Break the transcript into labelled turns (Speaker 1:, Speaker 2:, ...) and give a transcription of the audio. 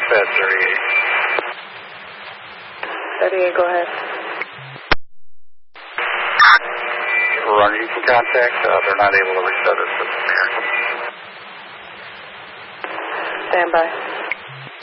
Speaker 1: Dispatch 38.
Speaker 2: 38, go ahead.
Speaker 1: Runner, you can contact. They're not able to reach out at this.
Speaker 2: Stand by.